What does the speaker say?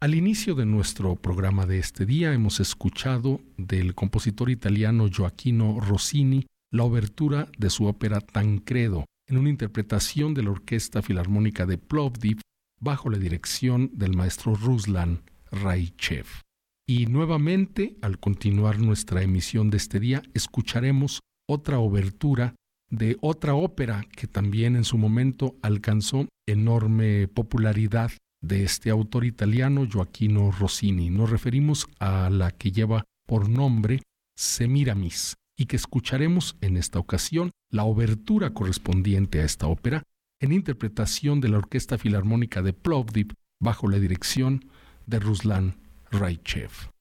Al inicio de nuestro programa de este día hemos escuchado del compositor italiano Gioachino Rossini la obertura de su ópera Tancredo, en una interpretación de la Orquesta Filarmónica de Plovdiv bajo la dirección del maestro Ruslan Raichev. Y nuevamente, al continuar nuestra emisión de este día, escucharemos otra obertura de otra ópera que también en su momento alcanzó enorme popularidad de este autor italiano Gioachino Rossini. Nos referimos a la que lleva por nombre Semiramis y que escucharemos en esta ocasión la obertura correspondiente a esta ópera en interpretación de la Orquesta Filarmónica de Plovdiv bajo la dirección de Ruslan Raichev.